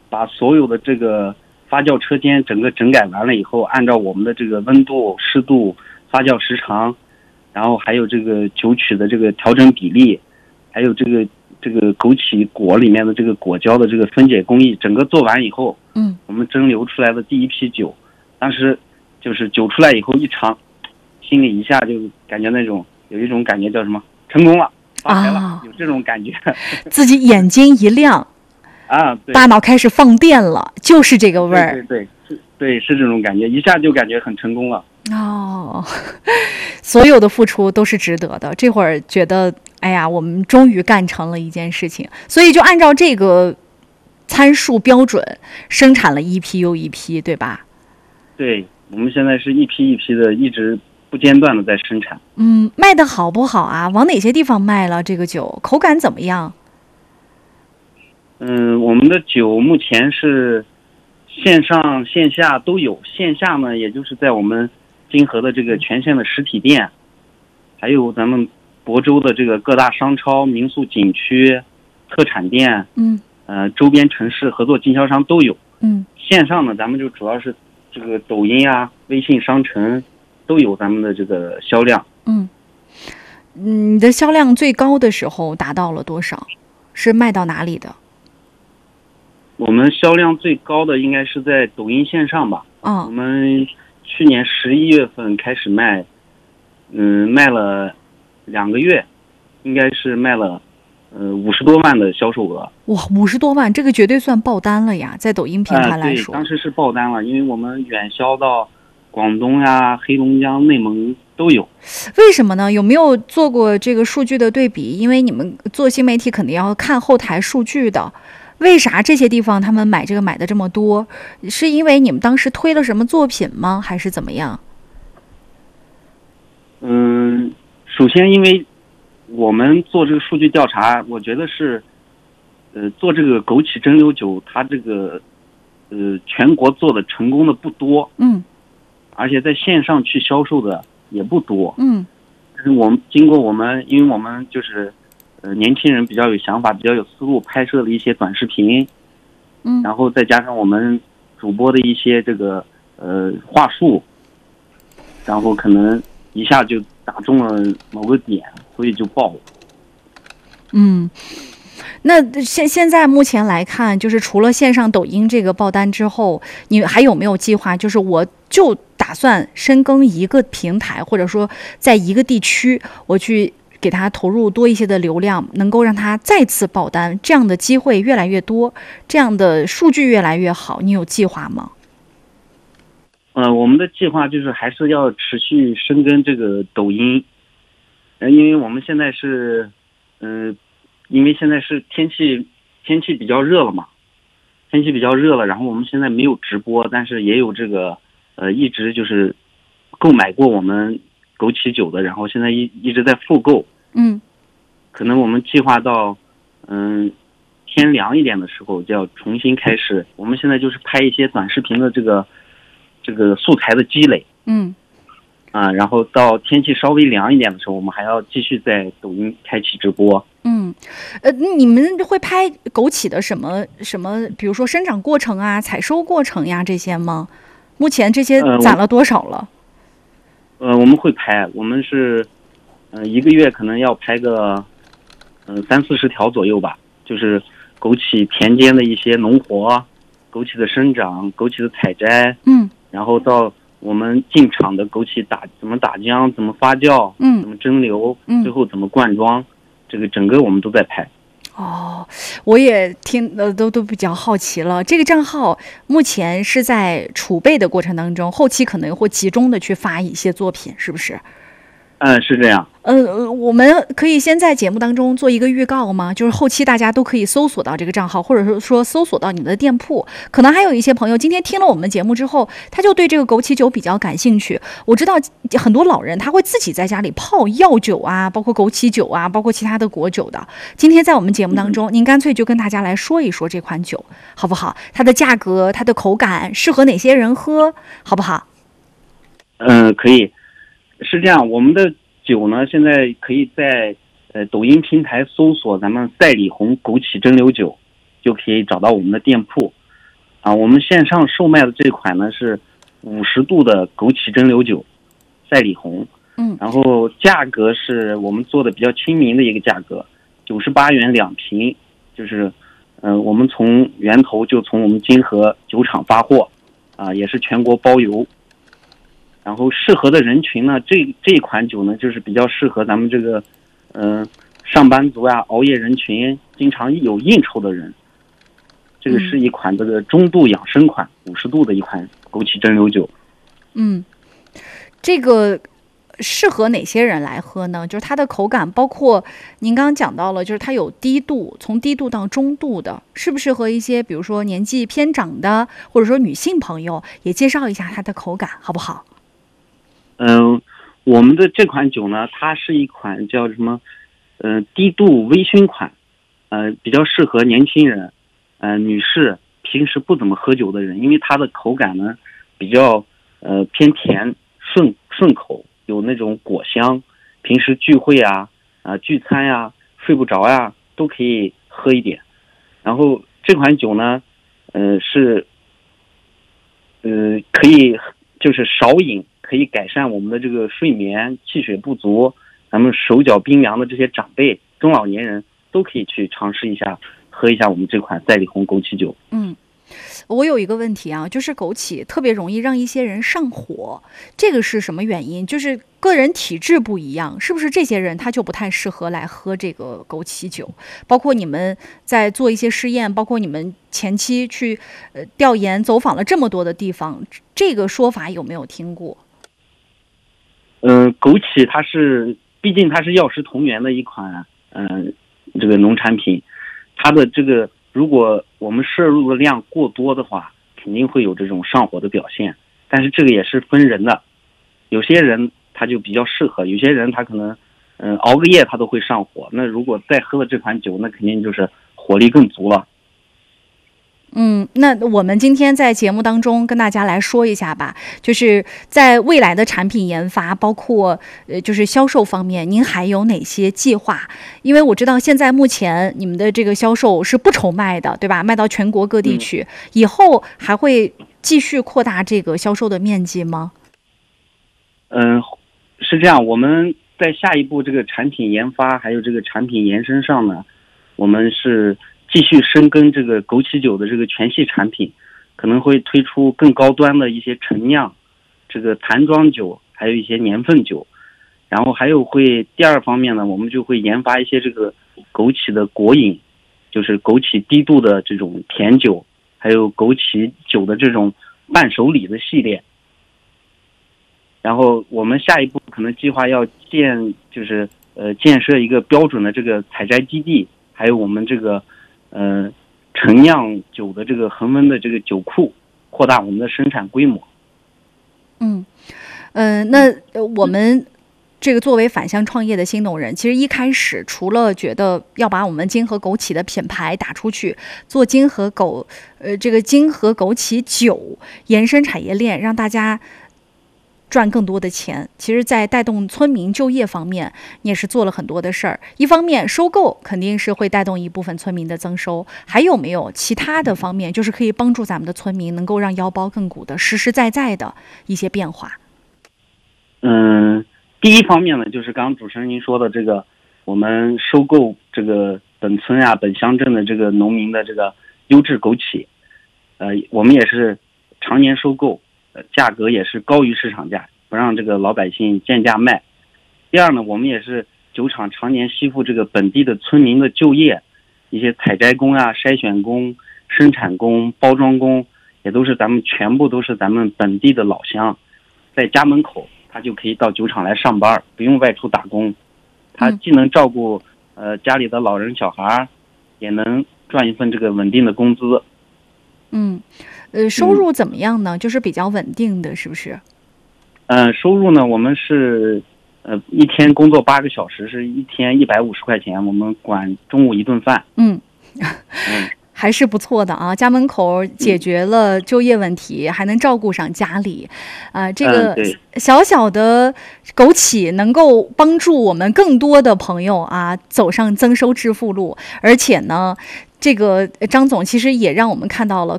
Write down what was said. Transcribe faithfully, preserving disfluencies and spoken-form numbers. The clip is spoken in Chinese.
把所有的这个发酵车间整个整改完了以后，按照我们的这个温度、湿度、发酵时长，然后还有这个酒曲的这个调整比例，还有这个这个枸杞果里面的这个果胶的这个分解工艺，整个做完以后， 嗯， 我们蒸馏出来的第一批酒，当时就是酒出来以后一尝，心里一下就感觉那种有一种感觉叫什么成功了，发财了，啊、有这种感觉， 自己眼睛一亮。 啊，对， 大脑开始放电了，就是这个味儿。 对对对，是，对，是这种感觉，一下就感觉很成功了。 哦，所有的付出都是值得的。这会儿觉得，哎呀，我们终于干成了一件事情，所以就按照这个参数标准生产了一批又一批，对吧？ 对，我们现在是一批一批的，一直不间断的在生产。 嗯，卖的好不好啊？往哪些地方卖了？这个酒口感怎么样？ 嗯，我们的酒目前是线上线下都有，线下呢，也就是在我们金河的这个全县的实体店，还有咱们亳州的这个各大商超、民宿景区、特产店， 嗯， 呃，周边城市合作经销商都有。 嗯， 线上呢，咱们就主要是这个抖音啊、微信商城都有咱们的这个销量。 嗯，你的销量最高的时候达到了多少？是卖到哪里的？ 我们销量最高的应该是在抖音线上吧。 哦， 我们去年十一月份开始卖，嗯，卖了两个月，应该是卖了呃五十多万的销售额。 哇，五十多万，这个绝对算爆单了呀，在抖音平台来说。 呃、对，当时是爆单了，因为我们远销到广东呀、黑龙江、内蒙都有。 为什么呢？有没有做过这个数据的对比？因为你们做新媒体肯定要看后台数据的。为啥这些地方他们买这个买的这么多？是因为你们当时推了什么作品吗？还是怎么样？ 嗯，首先因为我们做这个数据调查，我觉得是，呃，做这个枸杞蒸馏酒，它这个，呃，全国做的成功的不多， 嗯， 而且在线上去销售的也不多， 嗯， 但是我们经过我们，因为我们就是。呃，年轻人比较有想法，比较有思路，拍摄了一些短视频， 嗯， 然后再加上我们主播的一些这个呃话术，然后可能一下就打中了某个点，所以就爆了。 嗯，那现现在目前来看，就是除了线上抖音这个爆单之后，你还有没有计划？就是我就打算深耕一个平台，或者说在一个地区，我去。给他投入多一些的流量，能够让他再次爆单，这样的机会越来越多，这样的数据越来越好，你有计划吗？ 呃，我们的计划就是还是要持续深耕这个抖音，呃，因为我们现在是，嗯、呃，因为现在是天气天气比较热了嘛，天气比较热了，然后我们现在没有直播，但是也有这个，呃，一直就是购买过我们。枸杞酒的，然后现在一一直在复购， 嗯， 可能我们计划到，嗯，天凉一点的时候就要重新开始。我们现在就是拍一些短视频的这个这个素材的积累， 嗯， 啊，然后到天气稍微凉一点的时候，我们还要继续在抖音开启直播。 嗯，呃，你们会拍枸杞的什么什么，比如说生长过程啊、采收过程呀这些吗？目前这些攒了多少了？ 呃，我们会拍，我们是，呃，一个月可能要拍个，嗯、呃，三四十条左右吧。就是枸杞田间的一些农活，枸杞的生长，枸杞的采摘， 嗯， 然后到我们进场的枸杞打怎么打浆，怎么发酵， 嗯， 怎么蒸馏， 嗯， 最后怎么灌装，这个整个我们都在拍。 哦，我也听呃都都比较好奇了。这个账号目前是在储备的过程当中，后期可能会集中的去发一些作品，是不是？ 嗯，是这样。 呃，我们可以先在节目当中做一个预告吗？就是后期大家都可以搜索到这个账号，或者说搜索到你们的店铺。可能还有一些朋友今天听了我们节目之后，他就对这个枸杞酒比较感兴趣。我知道很多老人他会自己在家里泡药酒啊，包括枸杞酒啊，包括其他的果酒的。今天在我们节目当中，您干脆就跟大家来说一说这款酒，好不好？它的价格、它的口感，适合哪些人喝，好不好？ 嗯，可以。是这样，我们的酒呢，现在可以在呃抖音平台搜索咱们赛里红枸杞蒸馏酒，就可以找到我们的店铺。 啊，我们线上售卖的这款呢是五十度的枸杞蒸馏酒，赛里红。 嗯， 然后价格是我们做的比较亲民的一个价格，九十八元两瓶，就是，嗯、呃，我们从源头就从我们金河酒厂发货，啊，也是全国包邮。然后适合的人群呢，这这一款酒呢，就是比较适合咱们这个，嗯、呃，上班族啊，熬夜人群，经常有应酬的人。这个是一款这个中度养生款，五十度的一款枸杞蒸馏酒。 嗯，这个适合哪些人来喝呢？就是它的口感，包括您刚刚讲到了，就是它有低度，从低度到中度的，适不适合一些比如说年纪偏长的，或者说女性朋友，也介绍一下它的口感好不好？ 嗯、呃，我们的这款酒呢，它是一款叫什么？呃，低度微醺款，呃，比较适合年轻人，呃，女士平时不怎么喝酒的人，因为它的口感呢比较呃偏甜，顺顺口，有那种果香，平时聚会啊、啊、呃、聚餐呀、啊、睡不着呀、啊，都可以喝一点。然后这款酒呢，呃是，呃可以就是少饮。可以改善我们的这个睡眠、气血不足，咱们手脚冰凉的这些长辈、中老年人都可以去尝试一下，喝一下我们这款赛里红枸杞酒。 嗯，我有一个问题啊，就是枸杞特别容易让一些人上火，这个是什么原因？就是个人体质不一样，是不是这些人他就不太适合来喝这个枸杞酒？包括你们在做一些试验，包括你们前期去呃调研、走访了这么多的地方，这个说法有没有听过？ 嗯、呃，枸杞它是，毕竟它是药食同源的一款，嗯、呃，这个农产品，它的这个如果我们摄入的量过多的话，肯定会有这种上火的表现。但是这个也是分人的，有些人他就比较适合，有些人他可能，嗯、呃，熬个夜他都会上火。那如果再喝了这款酒，那肯定就是火力更足了。 嗯，那我们今天在节目当中跟大家来说一下吧，就是在未来的产品研发，包括呃，就是销售方面，您还有哪些计划？因为我知道现在目前你们的这个销售是不愁卖的，对吧？卖到全国各地去，嗯、以后还会继续扩大这个销售的面积吗？ 嗯，是这样，我们在下一步这个产品研发还有这个产品延伸上呢，我们是继续深耕这个枸杞酒的这个全系产品，可能会推出更高端的一些陈酿、这个坛装酒，还有一些年份酒。然后还有会第二方面呢，我们就会研发一些这个枸杞的果饮，就是枸杞低度的这种甜酒，还有枸杞酒的这种伴手礼的系列。然后我们下一步可能计划要建，就是呃建设一个标准的这个采摘基地，还有我们这个。呃，陈酿酒的这个恒温的这个酒库，扩大我们的生产规模。 嗯，呃，那我们这个作为返乡创业的新农人，其实一开始除了觉得要把我们金河枸杞的品牌打出去，做金河枸呃这个金河枸杞酒延伸产业链，让大家赚更多的钱，其实在带动村民就业方面也是做了很多的事儿。一方面收购肯定是会带动一部分村民的增收，还有没有其他的方面，就是可以帮助咱们的村民能够让腰包更鼓的实实在在的一些变化？ 嗯，第一方面呢，就是刚刚主持人您说的这个，我们收购这个本村啊、本乡镇的这个农民的这个优质枸杞，呃，我们也是常年收购。呃，价格也是高于市场价，不让这个老百姓贱价卖。第二呢，我们也是酒厂常年吸附这个本地的村民的就业，一些采摘工啊、筛选工、生产工、包装工，也都是咱们全部都是咱们本地的老乡，在家门口他就可以到酒厂来上班，不用外出打工。他既能照顾呃家里的老人小孩，也能赚一份这个稳定的工资。 嗯。呃，收入怎么样呢？嗯、就是比较稳定的，是不是？ 呃，收入呢，我们是呃一天工作八个小时，是一天一百五十块钱，我们管中午一顿饭。嗯嗯，还是不错的啊！家门口解决了就业问题，嗯、还能照顾上家里，啊、呃，这个小小的枸杞能够帮助我们更多的朋友啊走上增收致富路，而且呢。这个张总其实也让我们看到了